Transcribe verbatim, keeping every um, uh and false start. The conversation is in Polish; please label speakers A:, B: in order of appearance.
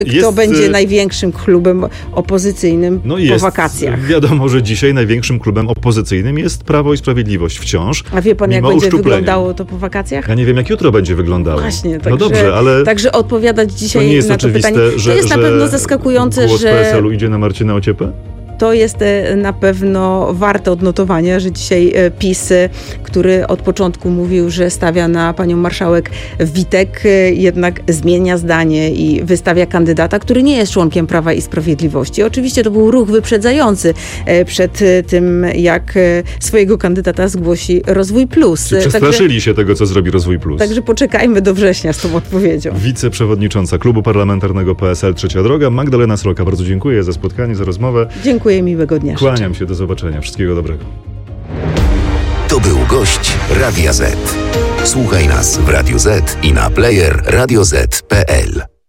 A: Kto
B: jest,
A: będzie największym klubem opozycyjnym
B: no
A: po
B: jest,
A: wakacjach?
B: Wiadomo, że dzisiaj największym klubem opozycyjnym jest Prawo i Sprawiedliwość wciąż.
A: A wie pan, jak
B: mimo
A: będzie
B: uszczuplenia.
A: wyglądało to po wakacjach?
B: Ja nie wiem, jak jutro będzie wyglądało.
A: Właśnie, także,
B: no dobrze, ale
A: także odpowiadać
B: to
A: dzisiaj
B: nie jest
A: na to
B: oczywiste,
A: pytanie.
B: że,
A: To jest
B: że
A: na pewno zaskakujące,
B: głos
A: że
B: P S L-u idzie na Marcina Ociepę?
A: to jest na pewno warte odnotowania, że dzisiaj PiS, który od początku mówił, że stawia na panią marszałek Witek, jednak zmienia zdanie i wystawia kandydata, który nie jest członkiem Prawa i Sprawiedliwości. Oczywiście to był ruch wyprzedzający przed tym, jak swojego kandydata zgłosi Rozwój Plus.
B: Czy przestraszyli także, się tego, co zrobi Rozwój Plus.
A: Także poczekajmy do września z tą odpowiedzią.
B: Wiceprzewodnicząca Klubu Parlamentarnego P S L Trzecia Droga, Magdalena Sroka. Bardzo dziękuję za spotkanie, za rozmowę.
A: Dziękuję, miłego dnia.
B: Kłaniam się, do zobaczenia. Wszystkiego dobrego.
C: To był gość Radia Z. Słuchaj nas w Radio Z i na player radio zet kropka pe el.